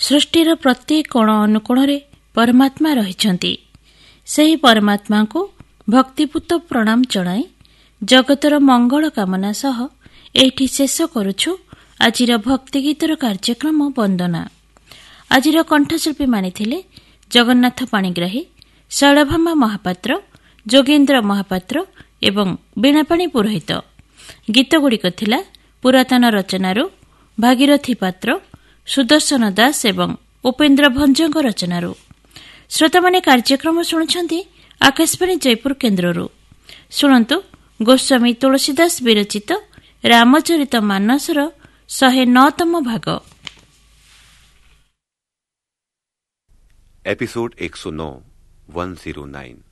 ସୃଷ୍ଟିର ପ୍ରତି କୋଣ ଅନୁକୋଣରେ ପରମାତ୍ମା ରହିଛନ୍ତି। ସେହି ପରମାତ୍ମାଙ୍କୁ ଭକ୍ତିପୂତ ପ୍ରଣାମ ଜଣାଇ ଜଗତର ମଙ୍ଗଳ କାମନା ସହ ଏଇଠି ଶେଷ କରୁଛୁ ଆଜିର ଭକ୍ତିଗୀତର କାର୍ଯ୍ୟକ୍ରମ ବନ୍ଦନା। ଆଜିର କଣ୍ଠଶିଳ୍ପୀମାନେ ଥିଲେ ଜଗନ୍ନାଥ ପାଣିଗ୍ରାହୀ, ଶୈଳଭାମା ମହାପାତ୍ର, ଯୋଗେନ୍ଦ୍ର ମହାପାତ୍ର ଏବଂ ବୀଣାପାଣି ପୁରୋହିତ। ଗୀତଗୁଡ଼ିକ ଥିଲା ପୁରାତନ ରଚନାରୁ ଭାଗୀରଥୀ ପାତ୍ର, ସୁଦର୍ଶନ ଦାସ ଏବଂ ଉପେନ୍ଦ୍ର ଭଞ୍ଜଙ୍କ ରଚନାରୁ। ଶ୍ରୋତାମାନେ କାର୍ଯ୍ୟକ୍ରମ ଶୁଣୁଛନ୍ତି ଆକାଶବାଣୀ ଜୟପୁର କେନ୍ଦ୍ରରୁ। ଶୁଣନ୍ତୁ ଗୋସ୍ୱାମୀ ତୁଳସୀଦାସ ବିରଚିତ ରାମଚରିତ ମାନସର 109ତମ ଭାଗ। एपिसोड 109 109।